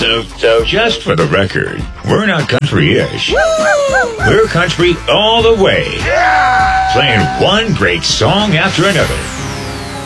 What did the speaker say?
So just for the record, we're not country-ish. We're country all the way. Playing one great song after another.